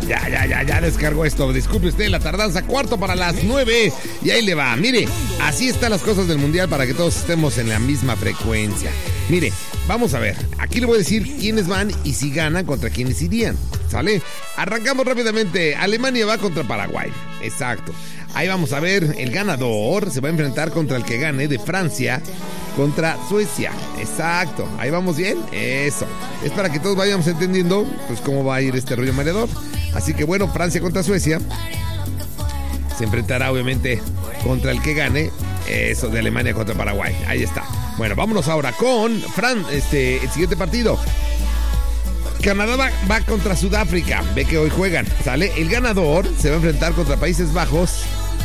Ya descargó esto. Disculpe usted la tardanza, 8:45. Y ahí le va. Mire, así están las cosas del mundial para que todos estemos en la misma frecuencia. Mire, vamos a ver. Aquí le voy a decir quiénes van y si ganan contra quiénes irían. ¿Sale? Arrancamos rápidamente. Alemania va contra Paraguay. Exacto. Ahí vamos a ver. El ganador se va a enfrentar contra el que gane de Francia contra Suecia. Exacto. Ahí vamos bien. Eso. Es para que todos vayamos entendiendo pues cómo va a ir este rollo mareador. Así que bueno, Francia contra Suecia se enfrentará obviamente contra el que gane. Eso, de Alemania contra Paraguay. Ahí está. Bueno, vámonos ahora con el siguiente partido. Canadá va contra Sudáfrica. Ve que hoy juegan, ¿sale? El ganador se va a enfrentar contra Países Bajos.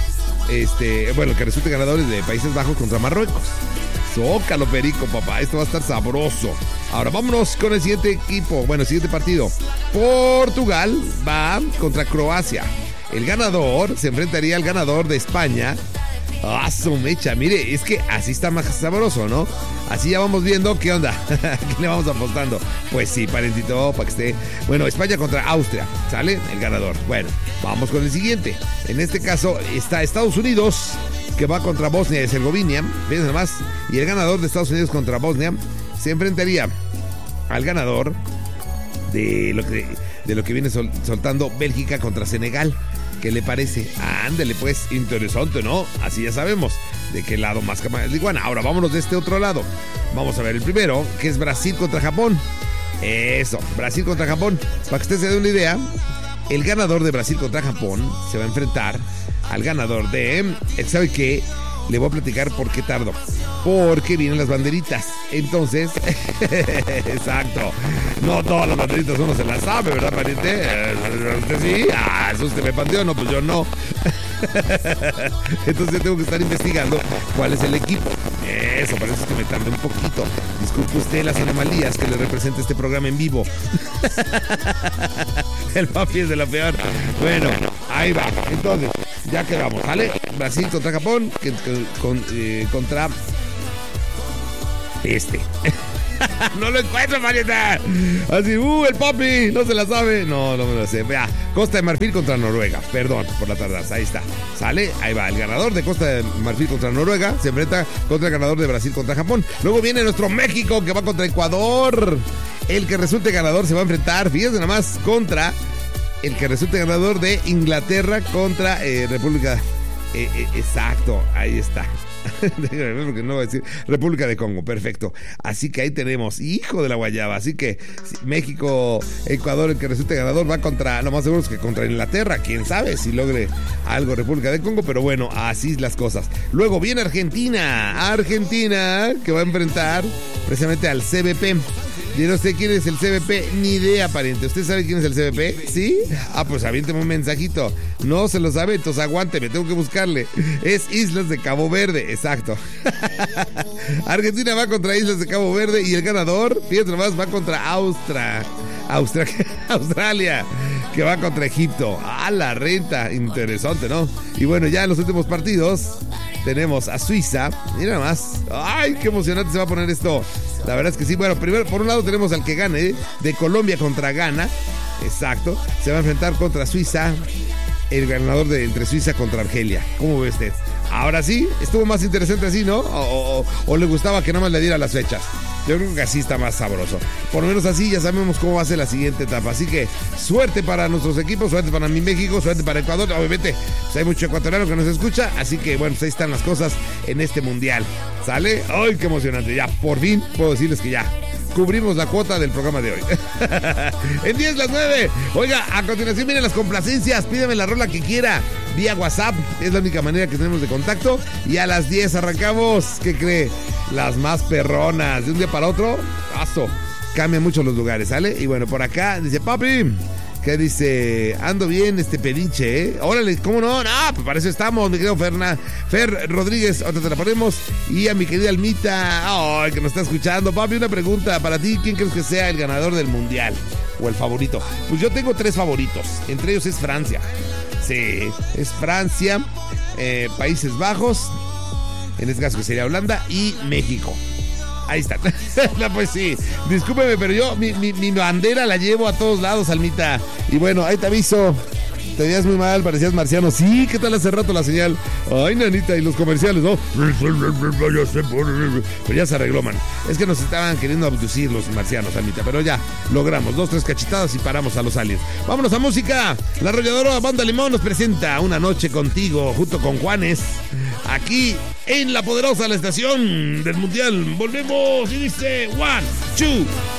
El que resulte ganador es de Países Bajos contra Marruecos. Zócalo, perico, papá. Esto va a estar sabroso. Ahora vámonos con el siguiente equipo. Bueno, el siguiente partido. Portugal va contra Croacia. El ganador se enfrentaría al ganador de España. ¡Ah, su mecha! Mire, es que así está más sabroso, ¿no? Así ya vamos viendo qué onda. ¿Qué le vamos apostando? Pues sí, parentito, para que esté. Bueno, España contra Austria, ¿sale? El ganador. Bueno, vamos con el siguiente. En este caso está Estados Unidos, que va contra Bosnia y Herzegovina. Fíjense nomás. Y el ganador de Estados Unidos contra Bosnia se enfrentaría al ganador de lo que viene soltando Bélgica contra Senegal. ¿Qué le parece? Ándale, pues, interesante, ¿no? Así ya sabemos de qué lado más iguana. Ahora vámonos de este otro lado. Vamos a ver el primero, que es Brasil contra Japón. Eso, Brasil contra Japón. Para que usted se dé una idea, el ganador de Brasil contra Japón se va a enfrentar al ganador de... ¿Sabe qué? Le voy a platicar por qué tardo. Porque vienen las banderitas. Entonces, exacto. No todas las banderitas uno se las sabe, ¿verdad, pariente? ¿Usted sí? Ah, eso usted me panteó, no, pues yo no. Entonces tengo que estar investigando cuál es el equipo. Eso, por eso es que me tardé un poquito. Disculpe usted las anomalías que le representa este programa en vivo. El papi es de lo peor. Bueno, ahí va. Entonces, ya quedamos, ¿vale? Brasil contra Japón, contra no lo encuentro, Marieta. Así, el papi, no se la sabe. No me lo sé. Vea, Costa de Marfil contra Noruega. Perdón por la tardanza, ahí está. Sale, ahí va. El ganador de Costa de Marfil contra Noruega se enfrenta contra el ganador de Brasil contra Japón. Luego viene nuestro México, que va contra Ecuador. El que resulte ganador se va a enfrentar, fíjense nada más, contra el que resulte ganador de Inglaterra contra República. Exacto, ahí está. Porque no voy a decir República de Congo, perfecto. Así que ahí tenemos, hijo de la guayaba. Así que México, Ecuador, el que resulte ganador va contra, lo más seguro es que contra Inglaterra. Quién sabe si logre algo República de Congo, pero bueno, así las cosas. Luego viene Argentina, que va a enfrentar precisamente al CBP. Yo no sé quién es el CBP, ni idea, pariente. ¿Usted sabe quién es el CBP? ¿Sí? Ah, pues aviénteme un mensajito. No se lo sabe, entonces aguánteme, tengo que buscarle. Es Islas de Cabo Verde, exacto. Argentina va contra Islas de Cabo Verde y el ganador, fíjate nomás, va contra Australia, que va contra Egipto. ¡Ah, la renta! Interesante, ¿no? Y bueno, ya en los últimos partidos tenemos a Suiza. Mira nada más. ¡Ay, qué emocionante se va a poner esto! La verdad es que sí. Bueno, primero, por un lado tenemos al que gane de Colombia contra Ghana. Exacto. Se va a enfrentar contra Suiza. El ganador de entre Suiza contra Argelia. ¿Cómo ve usted? Ahora sí, estuvo más interesante así, ¿no? O le gustaba que nada más le diera las fechas. Yo creo que así está más sabroso. Por lo menos así ya sabemos cómo va a ser la siguiente etapa. Así que suerte para nuestros equipos, suerte para mi México, suerte para Ecuador. Obviamente, pues hay mucho ecuatoriano que nos escucha. Así que bueno, pues ahí están las cosas en este mundial. ¿Sale? ¡Ay, qué emocionante! Ya, por fin puedo decirles que ya cubrimos la cuota del programa de hoy. En 10 las 9. Oiga, a continuación vienen las complacencias. Pídeme la rola que quiera vía WhatsApp. Es la única manera que tenemos de contacto. Y a las 10 arrancamos. ¿Qué cree? Las más perronas. De un día para otro, paso. Cambian mucho los lugares, ¿sale? Y bueno, por acá dice papi, que dice, ando bien pedinche, ¿eh? Órale, ¿cómo no? No, pues para eso estamos, mi querido Fer Rodríguez, ahorita te la ponemos. Y a mi querida Almita, ay, que nos está escuchando. Papi, una pregunta para ti, ¿quién crees que sea el ganador del mundial? O el favorito. Pues yo tengo 3 favoritos, entre ellos es Francia. Sí, es Francia, Países Bajos, en este caso que sería Holanda, y México. Ahí está. No, pues sí, discúlpeme, pero yo mi bandera la llevo a todos lados, Almita. Y bueno, ahí te aviso. Te veías muy mal, parecías marciano. Sí, ¿qué tal hace rato la señal? Ay, nanita, y los comerciales, ¿no? Pero ya se arregló, man. Es que nos estaban queriendo abducir los marcianos, Almita. Pero ya, logramos 2, 3 cachetadas y paramos a los aliens. Vámonos a música. La arrolladora Banda Limón nos presenta Una Noche Contigo, junto con Juanes. Aquí en La Poderosa, la estación del Mundial. Volvemos y dice 1, 2...